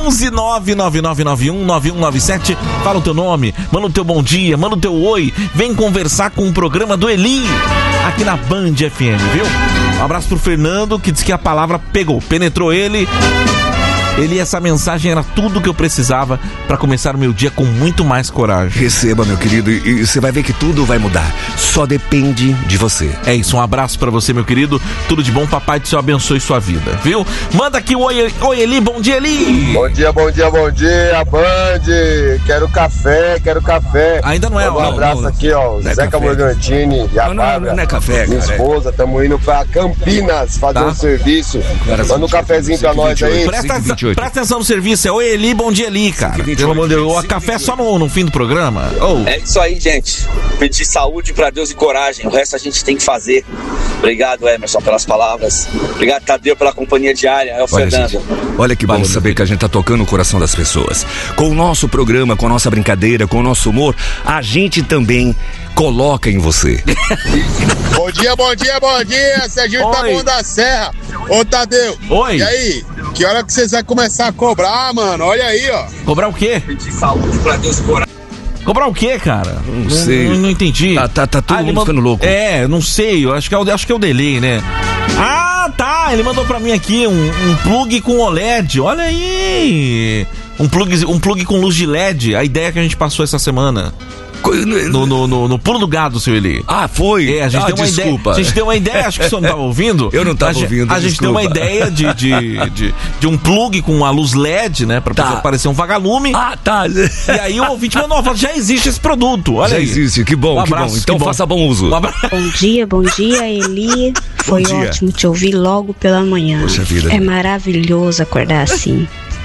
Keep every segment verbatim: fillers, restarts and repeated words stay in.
onze nove nove nove nove um nove um nove sete. Fala o teu nome, manda o teu bom dia, manda o teu oi. Vem conversar com o programa do Eli aqui na Band F M, viu? Um abraço pro Fernando, que disse que a palavra pegou, penetrou ele. Ele, essa mensagem era tudo que eu precisava para começar o meu dia com muito mais coragem. Receba, meu querido, e você vai ver que tudo vai mudar. Só depende de você. É isso, um abraço para você, meu querido. Tudo de bom, papai do céu abençoe sua vida, viu? Manda aqui o oi, oi Eli, bom dia, Eli. Bom dia, bom dia, bom dia, Band. Quero café, quero café. Ainda não é, Um não, abraço não, não. aqui, ó, Não é Zeca café. Morgantini e a Não, não, Fábia. não é café, Minha cara. esposa, tamo indo pra Campinas fazer Tá. um serviço. Manda um cafezinho pra nós aí. Presta, cinco e vinte e oito. presta atenção no serviço. É oi Eli, bom dia, Eli, cara. cinco e vinte e Pelo oito. amor de Deus, o café só no, no fim do programa. Oh. É isso aí, gente. Pedir saúde pra Deus e coragem. O resto a gente tem que fazer. Obrigado, Emerson, pelas palavras. Obrigado, Tadeu, pela companhia diária. É o Olha, Fernando. gente, olha que bom Valeu, saber que a gente tá tocando o coração das pessoas. Com o nosso programa, com a nossa brincadeira, com o nosso humor, a gente também coloca em você. Bom dia, bom dia, bom dia. Serginho Oi. Taboão da Serra. Ô, Tadeu. Oi. E aí? Que hora que vocês vão começar a cobrar, mano? Olha aí, ó. Cobrar o quê? Pedir saúde pra Deus e coragem. Cobrar o quê, cara? Não, sei. Não, não entendi. Tá, tá, tá todo ele mundo mand- ficando louco. É, não sei. Eu acho que é o, acho que é o delay, né? Ah, tá. Ele mandou pra mim aqui um, um plug com O L E D. Olha aí. Um plug, um plug com luz de L E D. A ideia que a gente passou essa semana. No, no, no, no pulo do gado, seu Eli. Ah, foi? É, a gente ah, deu uma desculpa. ideia. A gente deu uma ideia, acho que o senhor não estava ouvindo. Eu não tava A gente- ouvindo, A gente deu uma desculpa. ideia de, de, de, de um plug com uma luz L E D, né? Pra Tá. poder parecer um vagalume. Ah, tá. E aí o ouvinte mandou, falou, já existe esse produto. Olha Já aí. existe, que bom, Um que abraço, bom. Então que bom. faça bom uso. Um abraço. Bom dia, bom dia, Eli. Foi dia. ótimo te ouvir logo pela manhã. Poxa vida. É maravilhoso acordar assim.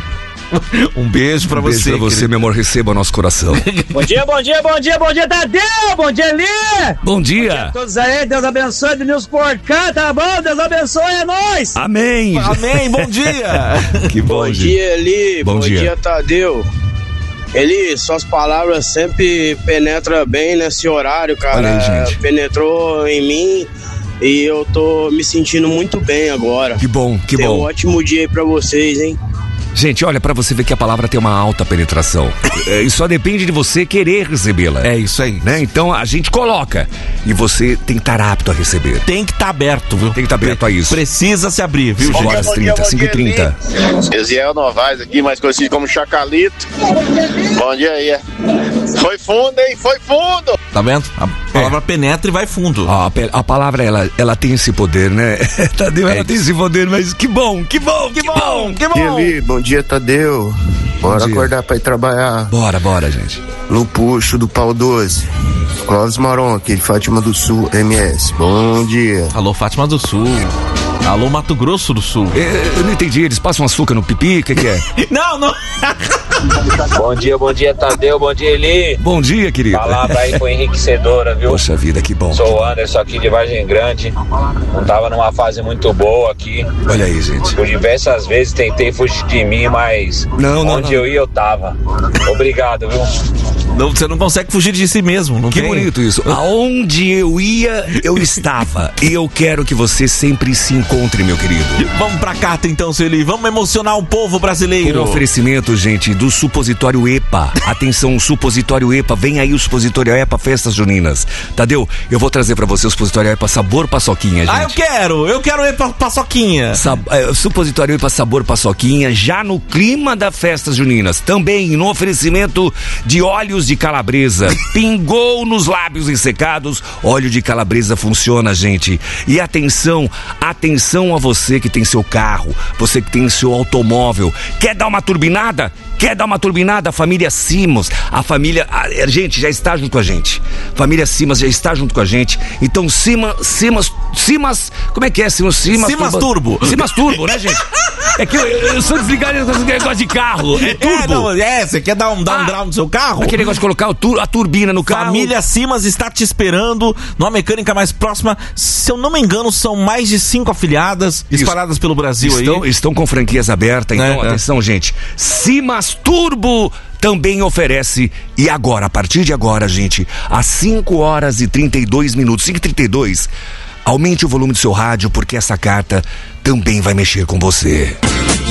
Um beijo pra Um beijo você. pra você, querido. meu amor, receba o nosso coração. Bom dia, bom dia, bom dia, bom dia, Tadeu! Bom dia, Eli! Bom dia. Todos aí, Deus abençoe, Denilson Porcã, tá bom? Deus abençoe, é nóis! Amém. Amém, bom dia. Que bom, Bom gente. dia, Eli. Bom Bom, dia. dia. Tadeu. Eli, suas palavras sempre penetram bem nesse horário, cara. Olha aí, gente. Penetrou em mim e eu tô me sentindo muito bem agora. Que bom, que Tenha um bom. ótimo dia aí pra vocês, hein? Gente, olha, pra você ver que a palavra tem uma alta penetração. É, e só depende de você querer recebê-la. É isso aí. Né? Então a gente coloca. E você tem que estar apto a receber. Tem que estar aberto, viu? Tem que estar aberto a isso. Precisa se abrir, viu, cinco gente? horas e trinta, cinco e trinta. Eziel Novaes aqui, mais conhecido como Chacalito. Bom dia aí. Foi fundo, hein? Foi fundo! Tá vendo? A palavra penetra e vai fundo. A, pe- a palavra, ela, ela tem esse poder, né? Tadeu, ela É tem esse poder, mas que bom, que bom, que, bom. que bom. Eli, bom dia, Tadeu. Bora dia. acordar pra ir trabalhar. Bora, bora, gente. No puxo do pau doze. Clóvis Maron, aqui de Fátima do Sul, M S. Bom dia. Alô, Fátima do Sul. Alô, Mato Grosso do Sul. É, eu não entendi, eles passam açúcar no pipi, o que, que é? Não, não. Bom dia, bom dia, Tadeu. Bom dia, Eli. Bom dia, querido. Palavra aí foi enriquecedora, viu? Poxa vida, que bom. Sou o Anderson aqui de Vargem Grande. Não tava numa fase muito boa aqui. Olha aí, gente. Por diversas vezes tentei fugir de mim, mas Não, não, onde não. eu ia eu tava. Obrigado, viu? Não, você não consegue fugir de si mesmo. Não Que tem. bonito isso. Aonde eu ia, eu estava. E eu quero que você sempre se encontre, meu querido. Vamos pra carta então, Celi. Vamos emocionar o povo Com brasileiro. oferecimento, gente, do supositório EPA. Atenção, supositório EPA. Vem aí o supositório EPA Festas Juninas. Tadeu, eu vou trazer pra você o supositório EPA Sabor Paçoquinha, gente. Ah, eu quero. Eu quero ir pra paçoquinha. Sa- é, supositório EPA Sabor Paçoquinha, já no clima da Festas Juninas. Também no oferecimento de óleos de calabresa. Pingou nos lábios ressecados, óleo de calabresa funciona, gente. E atenção, atenção a você que tem seu carro, você que tem seu automóvel. Quer dar uma turbinada? Quer dar uma turbinada? A família Simas, a família, a, a gente já está junto com a gente. Família Simas já está junto com a gente. Então Simas, Simas, Simas, como é que é Simas? Simas, Simas Turbo. Simas Turbo, né, gente? É que eu, eu sou desligado com esse negócio de carro. É turbo. É, não, é, você quer dar um, dar um Ah, grau no seu carro? Aquele negócio de colocar o tur- a turbina no carro. Família Simas está te esperando numa mecânica mais próxima. Se eu não me engano, são mais de cinco afiliadas Isso. espalhadas pelo Brasil Estão, aí. estão com franquias abertas, então É, é. atenção, gente. Simas Turbo também oferece, e agora, a partir de agora, gente, às cinco horas e trinta e dois minutos, cinco e trinta e dois, aumente o volume do seu rádio, porque essa carta também vai mexer com você.